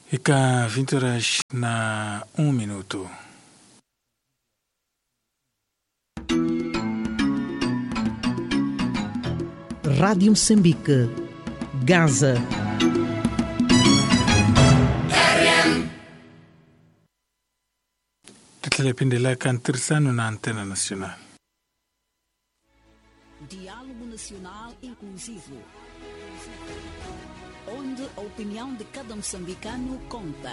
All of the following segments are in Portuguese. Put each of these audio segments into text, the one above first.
Ika 20 horas na 1 minuto. Rádio Moçambique, Gaza. Tutelependela kantirsano na antena nacional. Diálogo Nacional Inclusivo, onde a opinião de cada moçambicano conta.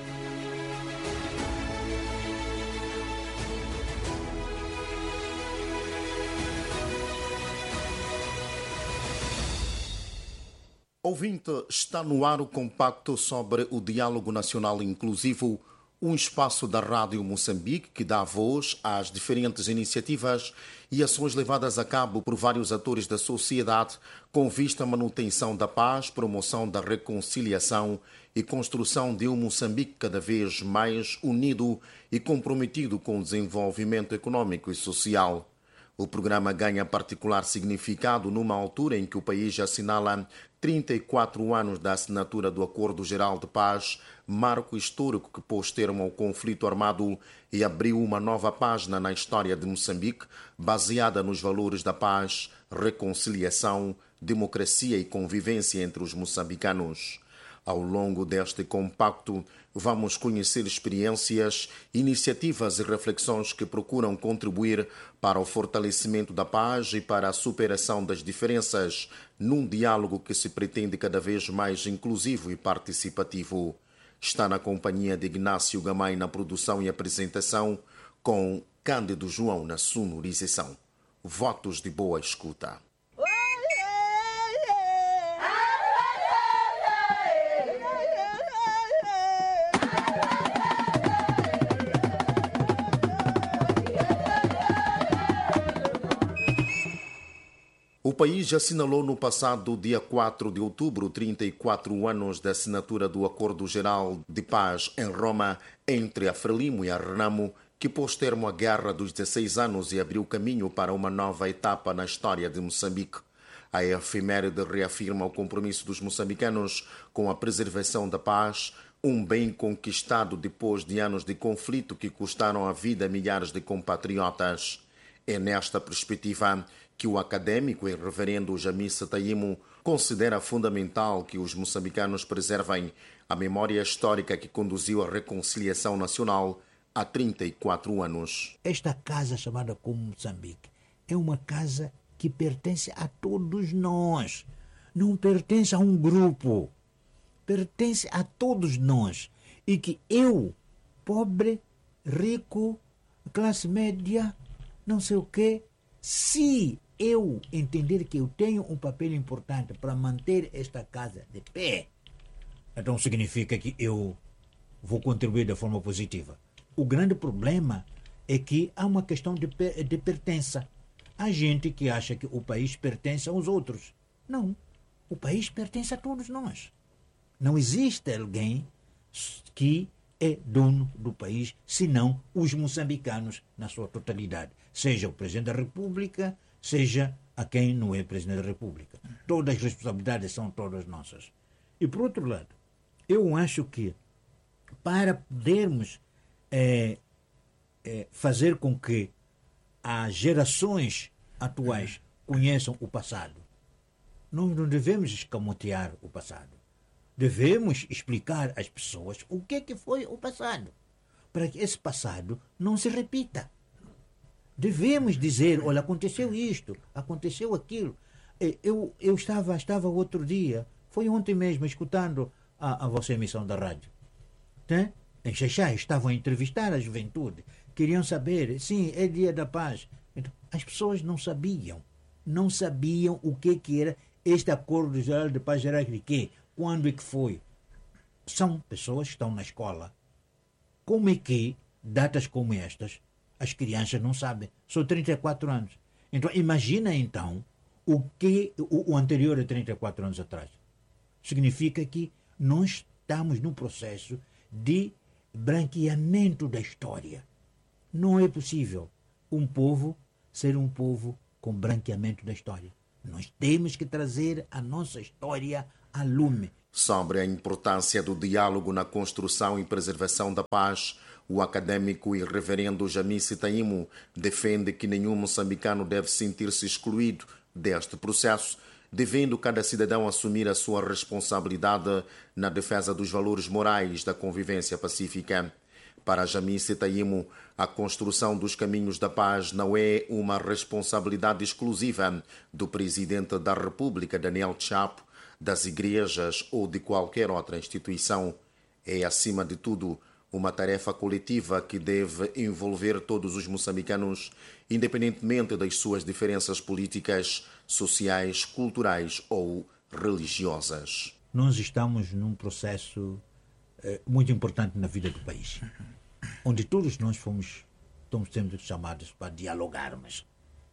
Ouvinte, está no ar o compacto sobre o Diálogo Nacional Inclusivo, um espaço da Rádio Moçambique que dá voz às diferentes iniciativas e ações levadas a cabo por vários atores da sociedade com vista à manutenção da paz, promoção da reconciliação e construção de um Moçambique cada vez mais unido e comprometido com o desenvolvimento econômico e social. O programa ganha particular significado numa altura em que o país assinala 34 anos da assinatura do Acordo Geral de Paz, marco histórico que pôs termo ao conflito armado e abriu uma nova página na história de Moçambique, baseada nos valores da paz, reconciliação, democracia e convivência entre os moçambicanos. Ao longo deste compacto, vamos conhecer experiências, iniciativas e reflexões que procuram contribuir para o fortalecimento da paz e para a superação das diferenças, num diálogo que se pretende cada vez mais inclusivo e participativo. Está na companhia de Ignácio Gamay na produção e apresentação, com Cândido João na sonorização. Votos de boa escuta. O país assinalou no passado dia 4 de outubro 34 anos da assinatura do Acordo Geral de Paz em Roma entre a Frelimo e a Renamo, que pôs termo à Guerra dos 16 anos e abriu caminho para uma nova etapa na história de Moçambique. A efeméride reafirma o compromisso dos moçambicanos com a preservação da paz, um bem conquistado depois de anos de conflito que custaram a vida a milhares de compatriotas. É nesta perspectiva que o académico e reverendo Jamissa Taimo considera fundamental que os moçambicanos preservem a memória histórica que conduziu à reconciliação nacional há 34 anos. Esta casa chamada como Moçambique é uma casa que pertence a todos nós. Não pertence a um grupo. Pertence a todos nós. E que eu, pobre, rico, classe média, não sei o quê, se eu entender que eu tenho um papel importante para manter esta casa de pé, então significa que eu vou contribuir de forma positiva. O grande problema é que há uma questão de pertença. Há gente que acha que o país pertence aos outros. Não. O país pertence a todos nós. Não existe alguém que é dono do país, senão os moçambicanos na sua totalidade. Seja o Presidente da República, seja a quem não é Presidente da República. Todas as responsabilidades são todas nossas. E, por outro lado, eu acho que para podermos fazer com que as gerações atuais conheçam o passado, nós não devemos escamotear o passado. Devemos explicar às pessoas o que foi o passado, para que esse passado não se repita. Devemos dizer, olha, aconteceu isto, aconteceu aquilo. Eu estava outro dia, foi ontem mesmo, escutando a vossa emissão da rádio. Né? Em Xaxá, estavam a entrevistar a juventude, queriam saber, sim, é dia da paz. Então, as pessoas não sabiam o que era este Acordo Geral de Paz. Era de quê? Quando é que foi? São pessoas que estão na escola. Como é que datas como estas as crianças não sabem? São 34 anos. Então, imagina então o que o anterior a 34 anos atrás. Significa que nós estamos num processo de branqueamento da história. Não é possível um povo ser um povo com branqueamento da história. Nós temos que trazer a nossa história a lume. Sobre a importância do diálogo na construção e preservação da paz, o académico e reverendo Jamice Taimo defende que nenhum moçambicano deve sentir-se excluído deste processo, devendo cada cidadão assumir a sua responsabilidade na defesa dos valores morais da convivência pacífica. Para Jamice Taimo, a construção dos caminhos da paz não é uma responsabilidade exclusiva do Presidente da República, Daniel Chapo, das igrejas ou de qualquer outra instituição. É, acima de tudo, uma tarefa coletiva que deve envolver todos os moçambicanos, independentemente das suas diferenças políticas, sociais, culturais ou religiosas. Nós estamos num processo muito importante na vida do país, onde todos nós estamos sendo chamados para dialogarmos.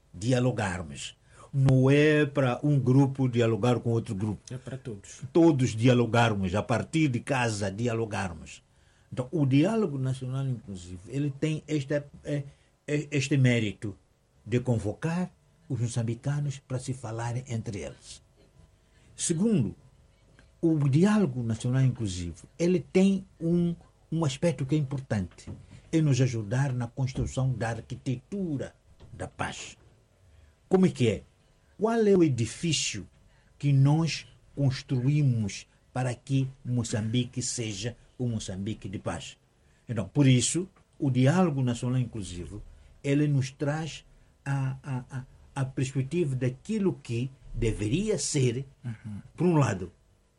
Não é para um grupo dialogar com outro grupo. É para todos. Todos dialogarmos, a partir de casa dialogarmos. Então, o diálogo nacional inclusivo, ele tem este mérito de convocar os moçambicanos para se falarem entre eles. Segundo, o diálogo nacional inclusivo, ele tem um aspecto que é importante, é nos ajudar na construção da arquitetura da paz. Como é que é? Qual é o edifício que nós construímos para que Moçambique seja um Moçambique de paz? Então, por isso, o diálogo nacional inclusivo, ele nos traz a perspectiva daquilo que deveria ser, por um lado,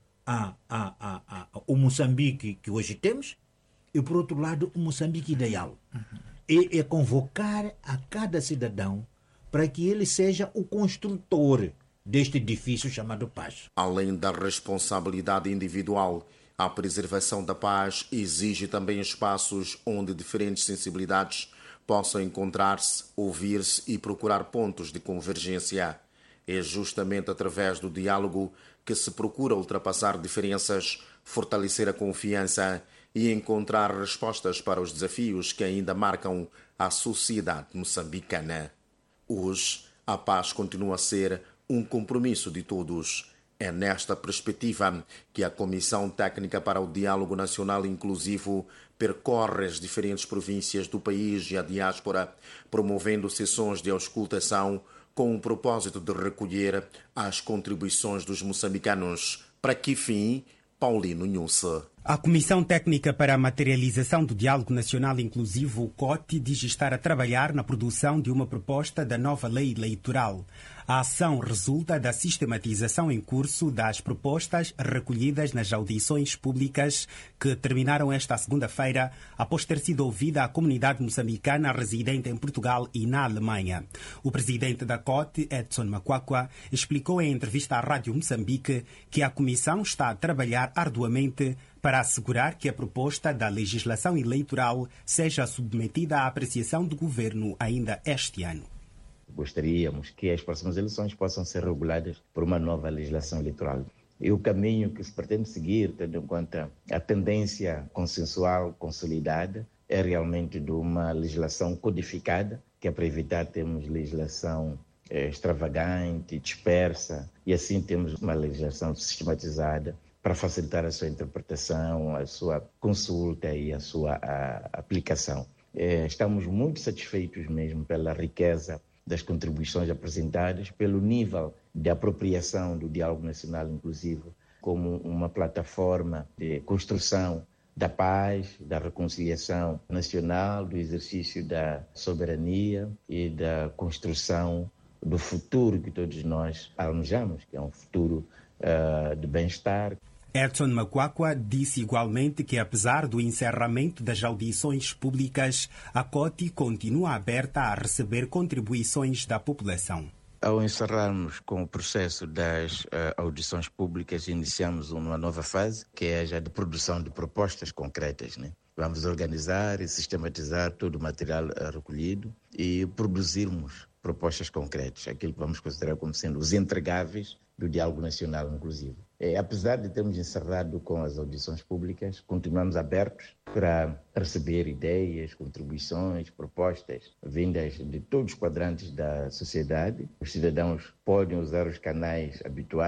o Moçambique que hoje temos, e por outro lado, o Moçambique ideal. E é convocar a cada cidadão para que ele seja o construtor deste edifício chamado paz. Além da responsabilidade individual, a preservação da paz exige também espaços onde diferentes sensibilidades possam encontrar-se, ouvir-se e procurar pontos de convergência. É justamente através do diálogo que se procura ultrapassar diferenças, fortalecer a confiança e encontrar respostas para os desafios que ainda marcam a sociedade moçambicana. Hoje, a paz continua a ser um compromisso de todos. É nesta perspectiva que a Comissão Técnica para o Diálogo Nacional Inclusivo percorre as diferentes províncias do país e a diáspora, promovendo sessões de auscultação com o propósito de recolher as contribuições dos moçambicanos. Para que fim? Paulino Nhunce. A Comissão Técnica para a Materialização do Diálogo Nacional Inclusivo, o COTI, diz estar a trabalhar na produção de uma proposta da nova lei eleitoral. A ação resulta da sistematização em curso das propostas recolhidas nas audições públicas que terminaram esta segunda-feira, após ter sido ouvida a comunidade moçambicana residente em Portugal e na Alemanha. O presidente da COTI, Edson Makwakwa, explicou em entrevista à Rádio Moçambique que a Comissão está a trabalhar arduamente para assegurar que a proposta da legislação eleitoral seja submetida à apreciação do governo ainda este ano. Gostaríamos que as próximas eleições possam ser reguladas por uma nova legislação eleitoral. E o caminho que se pretende seguir, tendo em conta a tendência consensual consolidada, é realmente de uma legislação codificada, que é para evitar termos legislação extravagante, dispersa, e assim temos uma legislação sistematizada para facilitar a sua interpretação, a sua consulta e a sua aplicação. Estamos muito satisfeitos mesmo pela riqueza das contribuições apresentadas, pelo nível de apropriação do diálogo nacional inclusivo como uma plataforma de construção da paz, da reconciliação nacional, do exercício da soberania e da construção do futuro que todos nós almejamos, que é um futuro de bem-estar. Edson Makwakwa disse igualmente que, apesar do encerramento das audições públicas, a COTI continua aberta a receber contribuições da população. Ao encerrarmos com o processo das audições públicas, iniciamos uma nova fase, que é já de produção de propostas concretas, né? Vamos organizar e sistematizar todo o material recolhido e produzirmos propostas concretas, aquilo que vamos considerar como sendo os entregáveis do diálogo nacional inclusivo. Apesar de termos encerrado com as audições públicas, continuamos abertos para receber ideias, contribuições, propostas vindas de todos os quadrantes da sociedade. Os cidadãos podem usar os canais habituais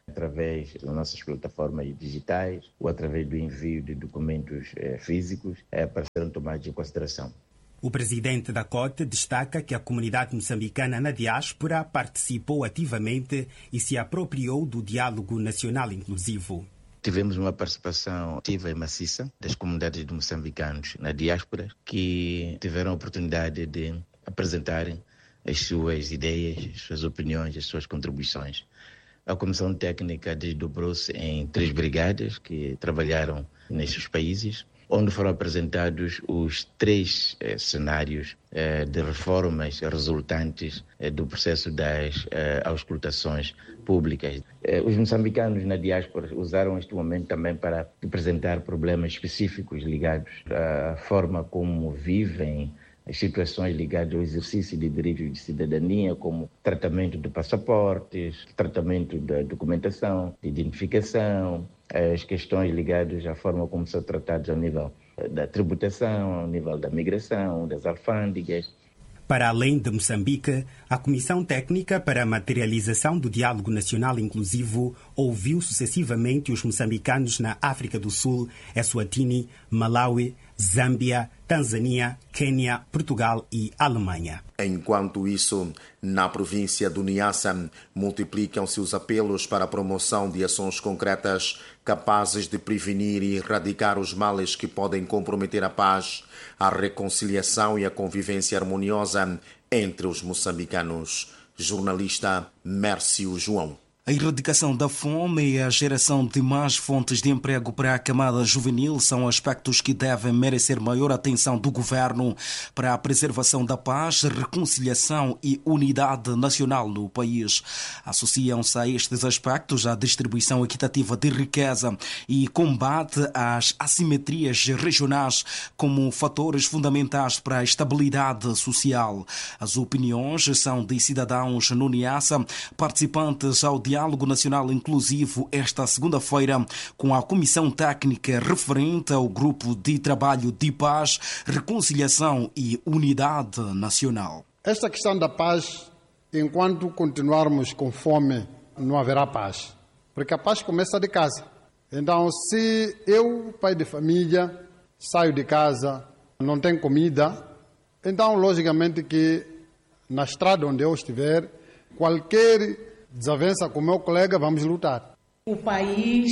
através das nossas plataformas digitais ou através do envio de documentos físicos para serem tomados em consideração. O presidente da COT destaca que a comunidade moçambicana na diáspora participou ativamente e se apropriou do diálogo nacional inclusivo. Tivemos uma participação ativa e maciça das comunidades de moçambicanos na diáspora que tiveram a oportunidade de apresentarem as suas ideias, as suas opiniões, as suas contribuições. A Comissão Técnica desdobrou-se em 3 brigadas que trabalharam nestes países, onde foram apresentados os 3 cenários de reformas resultantes do processo das auscultações públicas. Os moçambicanos na diáspora usaram este momento também para apresentar problemas específicos ligados à forma como vivem, as situações ligadas ao exercício de direitos de cidadania, como tratamento de passaportes, tratamento da documentação, de identificação, as questões ligadas à forma como são tratados ao nível da tributação, ao nível da migração, das alfândegas. Para além de Moçambique, a Comissão Técnica para a Materialização do Diálogo Nacional Inclusivo ouviu sucessivamente os moçambicanos na África do Sul, Eswatini, Malawi, Zâmbia, Tanzânia, Quênia, Portugal e Alemanha. Enquanto isso, na província do Niassa, multiplicam-se os apelos para a promoção de ações concretas capazes de prevenir e erradicar os males que podem comprometer a paz, a reconciliação e a convivência harmoniosa entre os moçambicanos. Jornalista Mércio João. A erradicação da fome e a geração de mais fontes de emprego para a camada juvenil são aspectos que devem merecer maior atenção do governo para a preservação da paz, reconciliação e unidade nacional no país. Associam-se a estes aspectos a distribuição equitativa de riqueza e combate às assimetrias regionais como fatores fundamentais para a estabilidade social. As opiniões são de cidadãos no Niassa, participantes ao Diálogo Nacional Inclusivo esta segunda-feira com a Comissão Técnica referente ao Grupo de Trabalho de Paz, Reconciliação e Unidade Nacional. Esta questão da paz, enquanto continuarmos com fome, não haverá paz. Porque a paz começa de casa. Então, se eu, pai de família, saio de casa, não tenho comida, então, logicamente que na estrada onde eu estiver, qualquer desavença com meu colega, vamos lutar. O país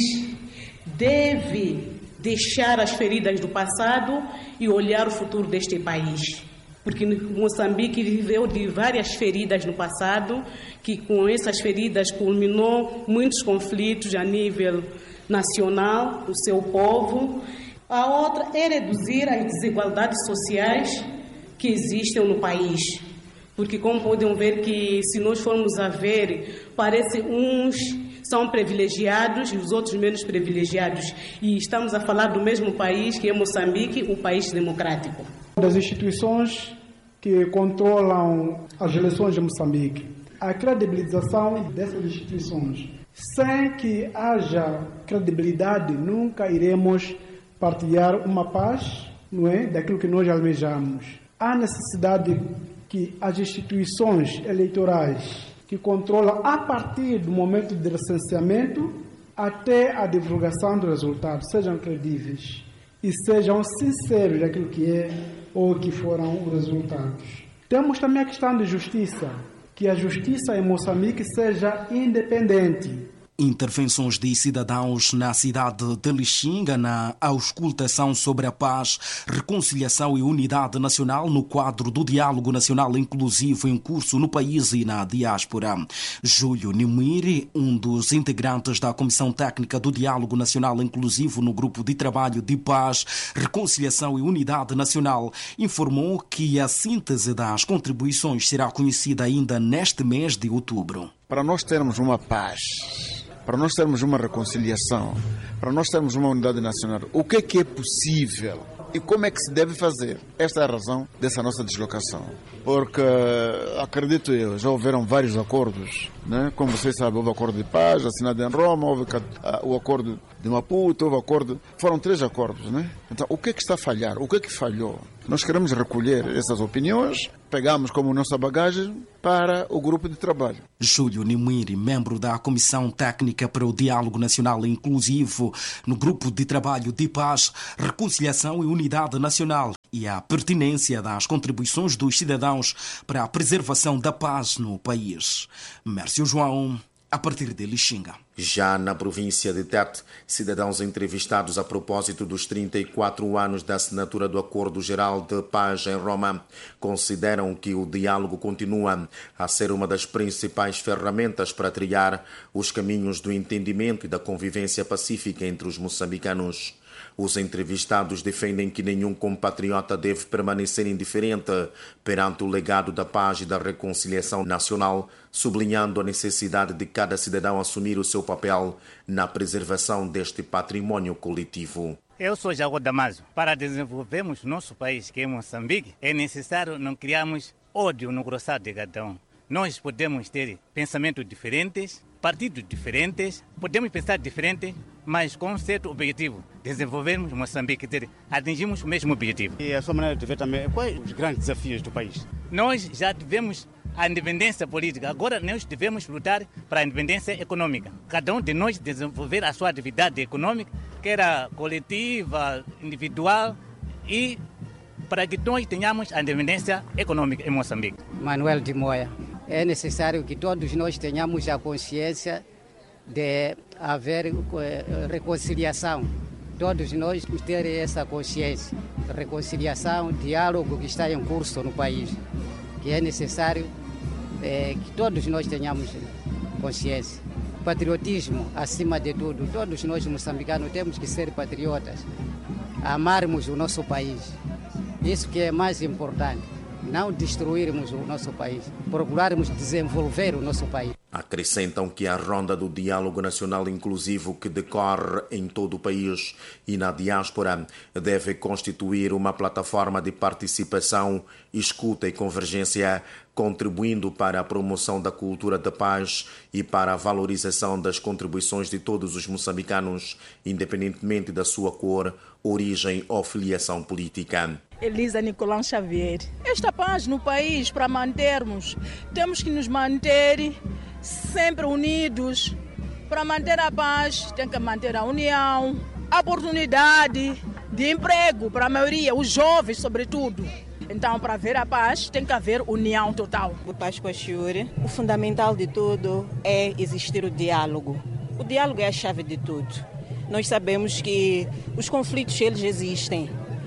deve deixar as feridas do passado e olhar o futuro deste país. Porque Moçambique viveu de várias feridas no passado, que com essas feridas culminou muitos conflitos a nível nacional, o seu povo. A outra é reduzir as desigualdades sociais que existem no país. Porque como podem ver que se nós formos a ver, parece uns são privilegiados e os outros menos privilegiados. E estamos a falar do mesmo país que é Moçambique, um país democrático. Das instituições que controlam as eleições de Moçambique, a credibilização dessas instituições. Sem que haja credibilidade, nunca iremos partilhar uma paz, não é, daquilo que nós almejamos. Há necessidade que as instituições eleitorais que controlam a partir do momento de recenseamento até a divulgação dos resultados sejam credíveis e sejam sinceros daquilo que é ou que foram os resultados. Temos também a questão de justiça, que a justiça em Moçambique seja independente. Intervenções de cidadãos na cidade de Lixinga na auscultação sobre a paz, reconciliação e unidade nacional no quadro do Diálogo Nacional Inclusivo em curso no país e na diáspora. Júlio Nimiri, um dos integrantes da Comissão Técnica do Diálogo Nacional Inclusivo no Grupo de Trabalho de Paz, Reconciliação e Unidade Nacional, informou que a síntese das contribuições será conhecida ainda neste mês de outubro. Para nós termos uma paz, para nós termos uma reconciliação, para nós termos uma unidade nacional, o que é possível e como é que se deve fazer? Esta é a razão dessa nossa deslocação. Porque, acredito eu, já houveram vários acordos né? Como vocês sabem, houve o acordo de paz assinado em Roma, houve o acordo de Maputo, houve acordo... Foram 3 acordos, né? Então, o que é que está a falhar? O que é que falhou? Nós queremos recolher essas opiniões, pegamos como nossa bagagem para o grupo de trabalho. Júlio Nimiri, membro da Comissão Técnica para o Diálogo Nacional Inclusivo no Grupo de Trabalho de Paz, Reconciliação e Unidade Nacional, e a pertinência das contribuições dos cidadãos para a preservação da paz no país. Mércio João, a partir de Lixinga. Já na província de Tete, cidadãos entrevistados a propósito dos 34 anos da assinatura do Acordo Geral de Paz em Roma consideram que o diálogo continua a ser uma das principais ferramentas para trilhar os caminhos do entendimento e da convivência pacífica entre os moçambicanos. Os entrevistados defendem que nenhum compatriota deve permanecer indiferente perante o legado da paz e da reconciliação nacional, sublinhando a necessidade de cada cidadão assumir o seu papel na preservação deste patrimônio coletivo. Eu sou Jago Damaso. Para desenvolvermos nosso país, que é Moçambique, é necessário não criarmos ódio no grossado de cada um. Nós podemos ter pensamentos diferentes, partidos diferentes, podemos pensar diferente, mas com um certo objetivo, desenvolvermos Moçambique, atingimos o mesmo objetivo. E a sua maneira de ver também, quais os grandes desafios do país? Nós já tivemos a independência política, agora nós devemos lutar para a independência econômica. Cada um de nós desenvolver a sua atividade econômica, que era coletiva, individual, e para que nós tenhamos a independência econômica em Moçambique. Manuel de Moya. É necessário que todos nós tenhamos a consciência de haver reconciliação. Todos nós ter essa consciência. Reconciliação, diálogo que está em curso no país. Que é necessário que todos nós tenhamos consciência. Patriotismo, acima de tudo. Todos nós moçambicanos temos que ser patriotas. Amarmos o nosso país. Isso que é mais importante. Não destruirmos o nosso país, procurarmos desenvolver o nosso país. Acrescentam que a Ronda do Diálogo Nacional Inclusivo, que decorre em todo o país e na diáspora, deve constituir uma plataforma de participação, escuta e convergência, contribuindo para a promoção da cultura da paz e para a valorização das contribuições de todos os moçambicanos, independentemente da sua cor, origem ou filiação política. Elisa Nicolão Xavier. Esta paz no país, para mantermos, temos que nos manter sempre unidos. Para manter a paz, tem que manter a união, a oportunidade de emprego para a maioria, os jovens sobretudo. Então, para haver a paz, tem que haver união total. O Páscoa Chiure, o fundamental de tudo é existir o diálogo. O diálogo é a chave de tudo. Nós sabemos que os conflitos, eles existem.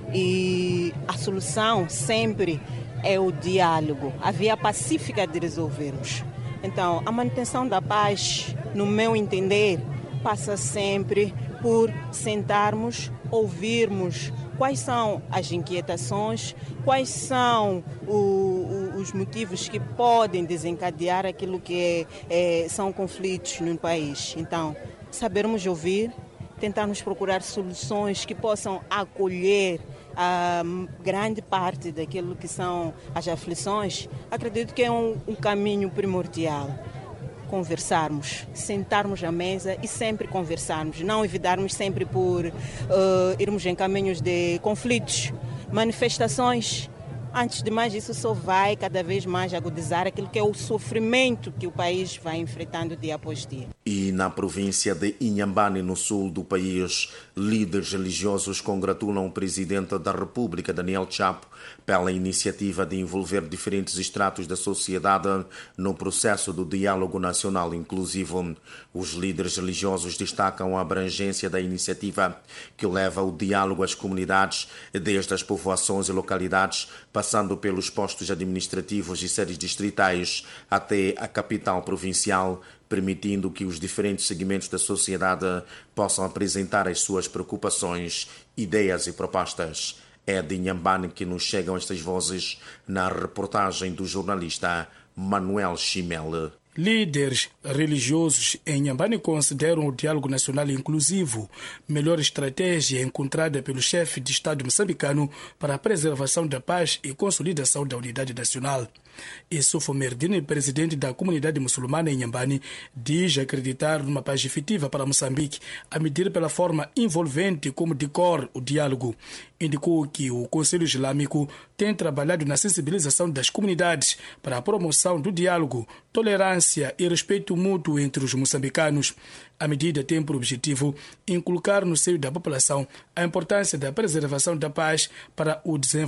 E a solução sempre é o diálogo, a via pacífica de resolvermos. Então, a manutenção da paz, no meu entender, passa sempre por sentarmos, ouvirmos quais são as inquietações, quais são os motivos que podem desencadear aquilo que são conflitos no país. Então, sabermos ouvir, tentarmos procurar soluções que possam acolher a grande parte daquilo que são as aflições, acredito que é um caminho primordial. Conversarmos, sentarmos à mesa e sempre conversarmos, não evitarmos sempre por irmos em caminhos de conflitos, manifestações. Antes de mais, isso só vai cada vez mais agudizar aquilo que é o sofrimento que o país vai enfrentando dia após dia. E na província de Inhambane, no sul do país, líderes religiosos congratulam o presidente da República, Daniel Chapo, pela iniciativa de envolver diferentes estratos da sociedade no processo do diálogo nacional inclusivo. Os líderes religiosos destacam a abrangência da iniciativa, que leva o diálogo às comunidades, desde as povoações e localidades, passando pelos postos administrativos e sedes distritais até a capital provincial, permitindo que os diferentes segmentos da sociedade possam apresentar as suas preocupações, ideias e propostas. É de Inhambane que nos chegam estas vozes na reportagem do jornalista Manuel Chimel. Líderes religiosos em Inhambane consideram o diálogo nacional inclusivo melhor estratégia encontrada pelo chefe de Estado moçambicano para a preservação da paz e consolidação da unidade nacional. Issoufou Merdine, presidente da comunidade muçulmana em Inhambane, diz acreditar numa paz efetiva para Moçambique, a medir pela forma envolvente como decorre o diálogo. Indicou que o Conselho Islâmico tem trabalhado na sensibilização das comunidades para a promoção do diálogo, tolerância e respeito mútuo entre os moçambicanos. A medida tem por objetivo inculcar no seio da população a importância da preservação da paz para o desenvolvimento